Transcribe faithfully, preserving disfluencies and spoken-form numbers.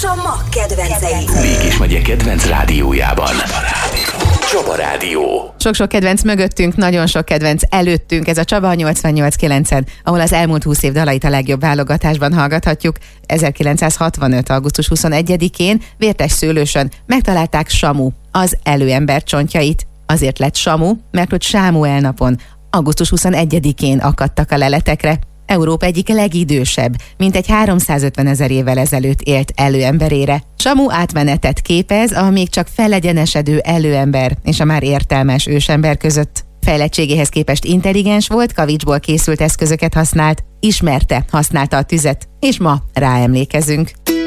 Csoma kedvencei. Békés megye kedvenc rádiójában. Csaba Rádió. Csaba Rádió. Sok-sok kedvenc mögöttünk, nagyon sok kedvenc előttünk. Ez a Csaba nyolcvannyolc kilencen, ahol az elmúlt húsz év dalait a legjobb válogatásban hallgathatjuk. ezerkilencszázhatvanöt. augusztus huszonegyedikén Vértes Szőlősön megtalálták Samu, az előember csontjait. Azért lett Samu, mert hogy Sámuel napon, augusztus huszonegyedikén akadtak a leletekre. Európa egyik legidősebb, mintegy háromszázötvenezer évvel ezelőtt élt előemberére. Samu átmenetet képez a még csak felegyenesedő előember és a már értelmes ősember között. Fejlettségéhez képest intelligens volt, kavicsból készült eszközöket használt, ismerte, használta a tüzet, és ma ráemlékezünk.